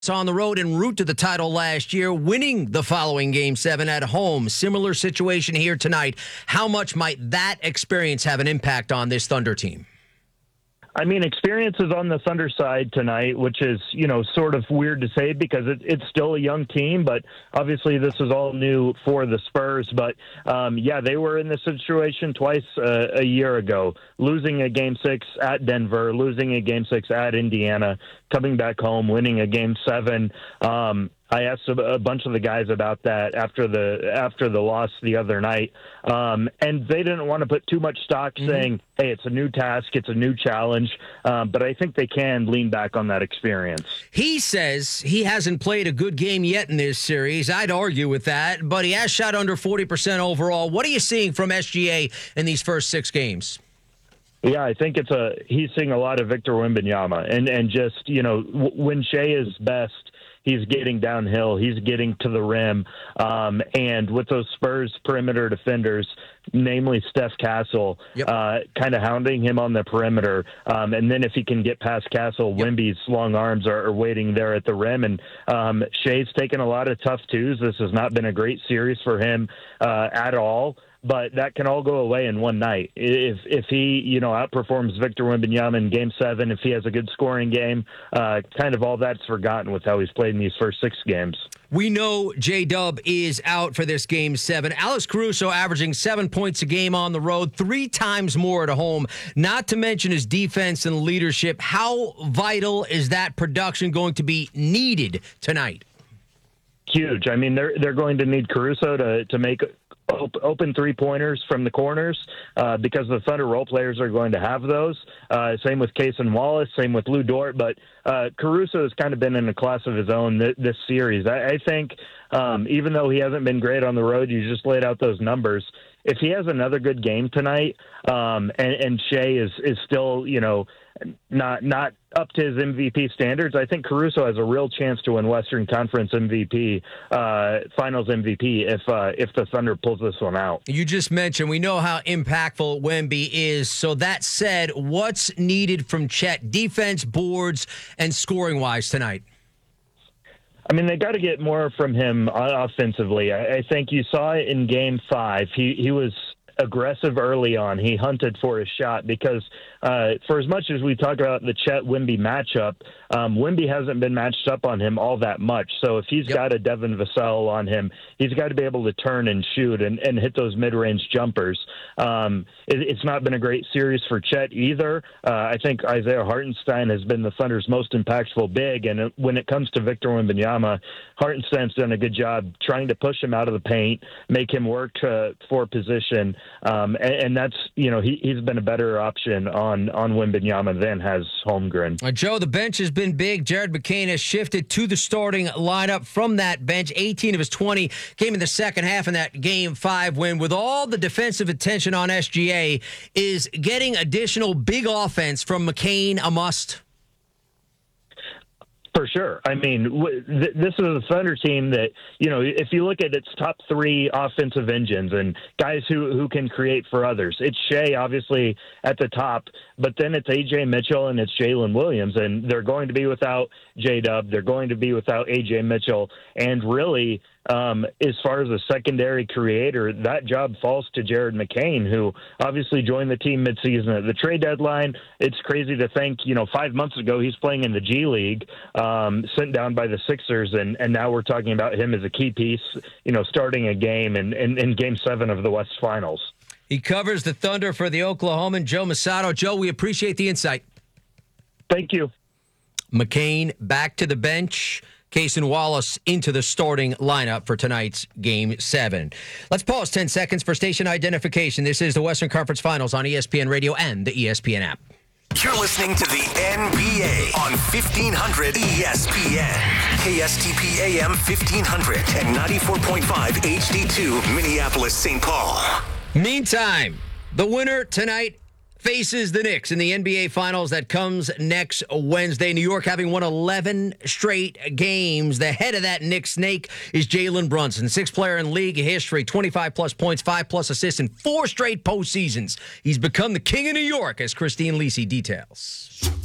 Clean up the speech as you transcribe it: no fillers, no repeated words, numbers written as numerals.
on the road en route to the title last year, winning the following Game 7 at home. Similar situation here tonight. How much might that experience have an impact on this Thunder team? I mean, experience is on the Thunder side tonight, which is, sort of weird to say because it's still a young team, but obviously this is all new for the Spurs. But, they were in this situation twice a year ago, losing a Game 6 at Denver, losing a Game 6 at Indiana, coming back home, winning a Game 7. I asked a bunch of the guys about that after the loss the other night, and they didn't want to put too much stock, saying, "Hey, it's a new task, it's a new challenge." But I think they can lean back on that experience. He says he hasn't played a good game yet in this series. I'd argue with that, but he has shot under 40% overall. What are you seeing from SGA in these first 6 games? Yeah, I think he's seeing a lot of Victor Wembanyama, and just when Shea is best, he's getting downhill. He's getting to the rim. And with those Spurs perimeter defenders, namely Steph Castle, kind of hounding him on the perimeter. And then if he can get past Castle, Wemby's long arms are waiting there at the rim. And Shea's taken a lot of tough twos. This has not been a great series for him at all. But that can all go away in one night. If he, outperforms Victor Wembanyama in Game 7, if he has a good scoring game, kind of all that's forgotten with how he's played in these first 6 games. We know J-Dub is out for this Game 7. Alex Caruso averaging 7 points a game on the road, 3 times more at home, not to mention his defense and leadership. How vital is that production going to be needed tonight? Huge. I mean, they're going to need Caruso to make open 3-pointers from the corners because the Thunder role players are going to have those. Same with Cason Wallace, same with Lou Dort. But Caruso has kind of been in a class of his own this series. I think even though he hasn't been great on the road, you just laid out those numbers. If he has another good game tonight and Shea is still, not up to his MVP standards, I think Caruso has a real chance to win Western Conference MVP, Finals MVP, if the Thunder pulls this one out. You just mentioned we know how impactful Wemby is. So that said, what's needed from Chet, defense, boards, and scoring-wise tonight? I mean, they got to get more from him offensively. I think you saw it in Game 5. He was aggressive early on. He hunted for his shot because for as much as we talk about the Chet-Wemby matchup, Wemby hasn't been matched up on him all that much. So if he's got a Devin Vassell on him, he's got to be able to turn and shoot and hit those mid-range jumpers. It's not been a great series for Chet either. I think Isaiah Hartenstein has been the Thunder's most impactful big, and when it comes to Victor Wembanyama, Hartenstein's done a good job trying to push him out of the paint, make him work for position, and that's, he's been a better option on Wembanyama than has Holmgren. Joe, the bench has been big. Jared McCain has shifted to the starting lineup from that bench. 18 of his 20 came in the second half in that Game 5 win. With all the defensive attention on SGA, is getting additional big offense from McCain a must? For sure. I mean, this is a Thunder team that, if you look at its top 3 offensive engines and guys who can create for others, it's Shea, obviously, at the top, but then it's A.J. Mitchell and it's Jalen Williams, and they're going to be without J-Dub. They're going to be without A.J. Mitchell, and really, as far as a secondary creator, that job falls to Jared McCain, who obviously joined the team midseason at the trade deadline. It's crazy to think, 5 months ago he's playing in the G League, sent down by the Sixers, and now we're talking about him as a key piece, starting a game in Game 7 of the West Finals. He covers the Thunder for the Oklahoman, Joe Mussatto. Joe, we appreciate the insight. Thank you. McCain back to the bench. Cason Wallace into the starting lineup for tonight's Game 7. Let's pause 10 seconds for station identification. This is the Western Conference Finals on ESPN Radio and the ESPN app. You're listening to the NBA on 1500 ESPN, KSTP AM 1500 and 94.5 HD2 Minneapolis, St. Paul. Meantime, the winner tonight faces the Knicks in the NBA Finals that comes next Wednesday. New York having won 11 straight games. The head of that Knicks snake is Jalen Brunson, 6th player in league history, 25-plus points, 5-plus assists in 4 straight postseasons. He's become the king of New York, as Christine Lisi details.